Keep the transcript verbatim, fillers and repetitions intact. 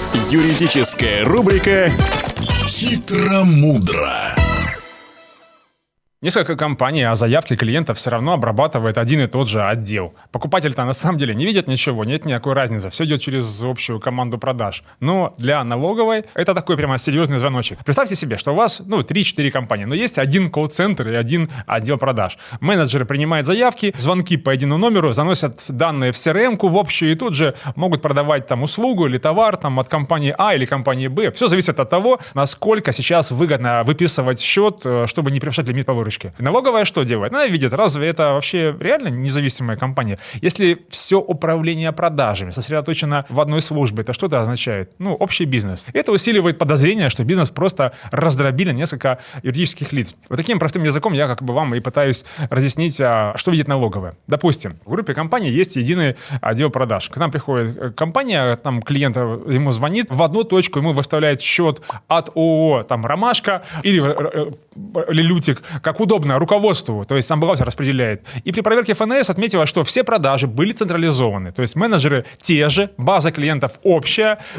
Юридическая рубрика «Хитро-мудро». Несколько компаний, а заявки клиентов все равно обрабатывает один и тот же отдел. Покупатель-то на самом деле не видит ничего, нет никакой разницы. Все идет через общую команду продаж. Но для налоговой это такой прямо серьезный звоночек. Представьте себе, что у вас ну, три-четыре компании, но есть один колл-центр и один отдел продаж. Менеджеры принимают заявки, звонки по единому номеру, заносят данные в си эр эм-ку в общую и тут же могут продавать там услугу или товар там, от компании А или компании Б. Все зависит от того, насколько сейчас выгодно выписывать счет, чтобы не превышать лимит по выручке. Налоговая что делает? Она видит, разве это вообще реально независимая компания? Если все управление продажами сосредоточено в одной службе, то что это означает? Ну, общий бизнес. Это усиливает подозрение, что бизнес просто раздробили несколько юридических лиц. Вот таким простым языком я как бы вам и пытаюсь разъяснить, что видит налоговая. Допустим, в группе компаний есть единый отдел продаж. К нам приходит компания, там клиент ему звонит, в одну точку ему выставляет счет от ООО там «Ромашка» или, или «Лютик», как удобно руководству, то есть сам бухгалтер распределяет. И при проверке эф эн эс отметила, что все продажи были централизованы. То есть менеджеры те же, база клиентов общая.